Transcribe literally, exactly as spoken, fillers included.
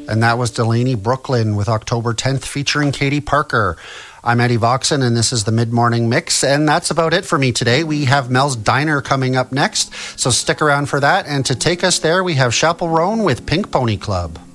And that was Delaney Brooklyn with October tenth featuring Katie Parker. I'm Eddie Voxon, and this is the Mid-Morning Mix, and that's about it for me today. We have Mel's Diner coming up next, so stick around for that. And to take us there, we have Chapel Roan with Pink Pony Club.